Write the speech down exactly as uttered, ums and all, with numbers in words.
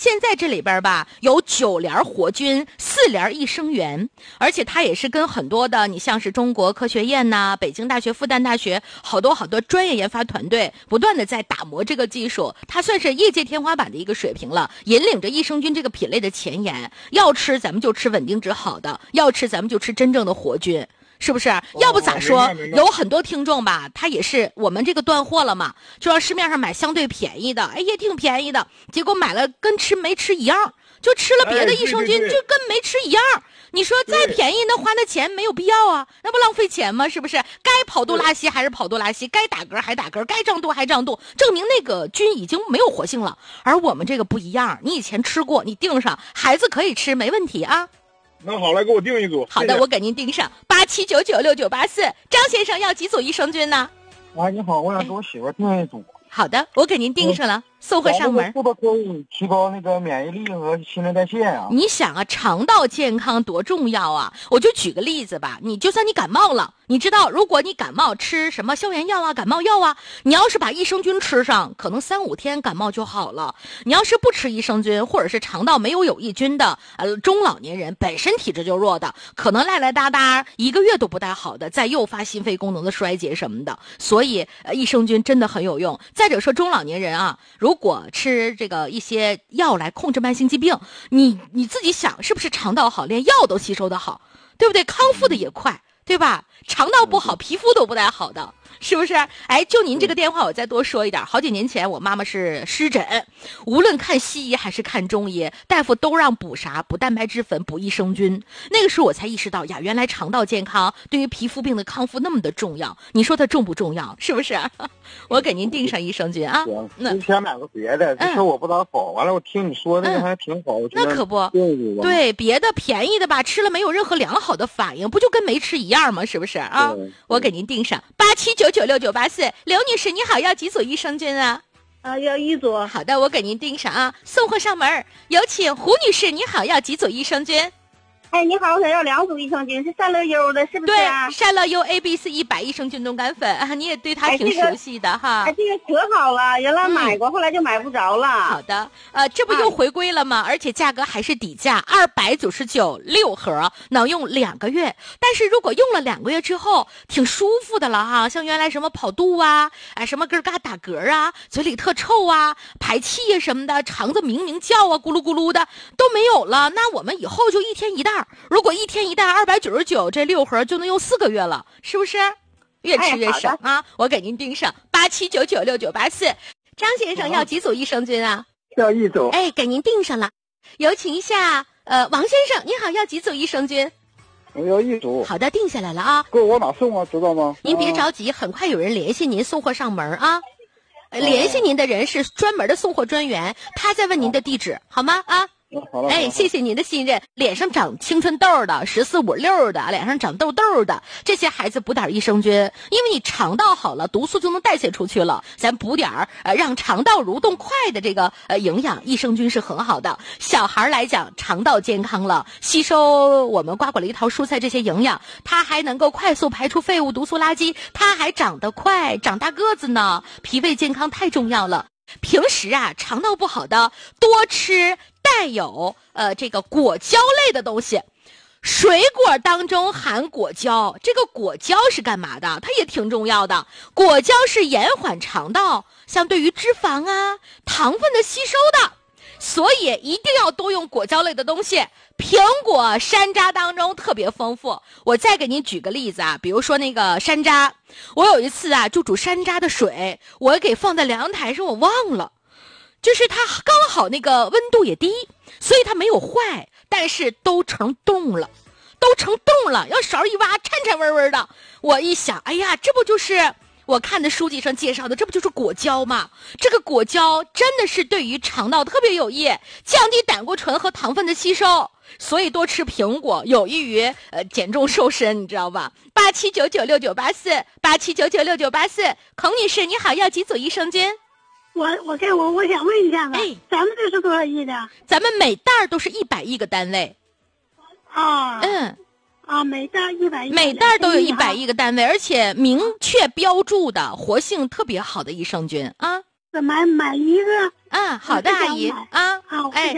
现在这里边吧有九联活菌，四联益生元，而且它也是跟很多的，你像是中国科学院呐、北京大学、复旦大学好多好多专业研发团队不断的在打磨这个技术，它算是业界天花板的一个水平了，引领着益生菌这个品类的前沿。要吃咱们就吃稳定值好的，要吃咱们就吃真正的活菌。是不是？要不咋说有很多听众吧，他也是我们这个断货了嘛，就让市面上买相对便宜的，哎也挺便宜的，结果买了跟吃没吃一样，就吃了别的益生菌，就跟没吃一样。你说再便宜那花那钱没有必要啊，那不浪费钱吗？是不是？该跑肚拉稀还是跑肚拉稀，该打嗝还打嗝，该胀肚还胀肚，证明那个菌已经没有活性了。而我们这个不一样，你以前吃过，你订上，孩子可以吃，没问题啊。 那好，来给我订一组。 好的，我给您订上八七九九六九八四。张先生要几组益生菌呢？ 啊，你好，我想给我媳妇订一组。 好的，我给您订上了，送货上门。 是不是可以提高那个免疫力和新陈代谢啊？ 你想啊，肠道健康多重要啊！我就举个例子吧，你就算你感冒了，你知道，如果你感冒吃什么消炎药啊、感冒药啊，你要是把益生菌吃上，可能三五天感冒就好了。你要是不吃益生菌，或者是肠道没有有益菌的，呃，中老年人本身体质就弱的，可能赖赖哒哒一个月都不带好的，再诱发心肺功能的衰竭什么的。所以，呃，益生菌真的很有用。再者说，中老年人啊，如果吃这个一些药来控制慢性疾病，你你自己想，是不是肠道好，连药都吸收的好，对不对？康复的也快，对吧？肠道不好，皮肤都不带好的，是不是？哎，就您这个电话，我再多说一点。好几年前，我妈妈是湿疹，无论看西医还是看中医，大夫都让补啥？补蛋白质粉，补益生菌。那个时候我才意识到呀，原来肠道健康对于皮肤病的康复那么的重要。你说它重不重要？是不是？我给您订上益生菌啊。 那之前买过别的，这事我不咋好。完了，我听你说那个还挺好。 那可不，对，别的便宜的吧，吃了没有任何良好的反应，不就跟没吃一样吗？是不是啊？我给您订上八七九九六九八四。刘女士你好，要几组益生菌啊？ 啊，要一组。 好的，我给您订上啊，送货上门。有请胡女士，你好，要几组益生菌？ 哎，你好，我想要两组益生菌，是善乐优的，是不是啊？ 对，善乐优 A B C 一百益生菌冻干粉啊，你也对它挺熟悉的、 哎这个、 哈。 哎，这个可好了，原来买过、嗯，后来就买不着了。 好的，呃，这不又回归了吗？啊、而且价格还是底价，二百九十九六盒，能用两个月。但是如果用了两个月之后，挺舒服的了哈，像原来什么跑肚啊，哎，什么咯嘎打嗝啊，嘴里特臭啊，排气呀、啊、什么的，肠子鸣鸣叫啊，咕噜咕噜的都没有了。那我们以后就一天一袋。如果一天一袋二百九十九，这六盒就能用四个月了，是不是？越吃越省、哎、啊！我给您订上八七九九六九八四。张先生要几组益生菌啊？ 要一组。 哎，给您订上了。有请一下，呃，王先生，你好，要几组益生菌？ 我要一组。 好的，定下来了啊。 哥，我哪送啊？知道吗？ 您别着急，很快有人联系您送货上门啊。呃、联系您的人是专门的送货专员，他在问您的地址，好吗？啊。 好了， 哎，谢谢您的信任。脸上长青春痘的，十四五六的，脸上长痘痘的，这些孩子补点益生菌，因为你肠道好了，毒素就能代谢出去了。咱补点儿呃，让肠道蠕动快的这个呃营养，益生菌是很好的。小孩来讲，肠道健康了，吸收我们瓜果梨桃蔬菜这些营养，它还能够快速排出废物、毒素、垃圾，它还长得快，长大个子呢。脾胃健康太重要了。平时啊，肠道不好的多吃带有呃这个果胶类的东西，水果当中含果胶，这个果胶是干嘛的？它也挺重要的。果胶是延缓肠道像对于脂肪啊、糖分的吸收的，所以一定要多用果胶类的东西。苹果山楂当中特别丰富。我再给您举个例子啊，比如说那个山楂，我有一次啊就煮山楂的水，我给放在凉台上，我忘了，就是它刚好那个温度也低，所以它没有坏，但是都成冻了，都成冻了，要勺一挖颤颤巍巍的。我一想，哎呀，这不就是我看的书籍上介绍的，这不就是果胶吗？这个果胶真的是对于肠道特别有益，降低胆固醇和糖分的吸收，所以多吃苹果有益于呃减重瘦身，你知道吧？八七九九六九八四，八七九九六九八四。孔女士你好，要几组益生菌？ 我我给我我想问一下吧，哎，咱们这是多少亿的？ 咱们每袋都是一百亿个单位。 啊， 嗯。 啊，每袋一百亿， 每袋都有一百亿个单位，而且明确标注的活性特别好的益生菌啊。 买买一个啊，好的，阿姨啊， 好， 哎。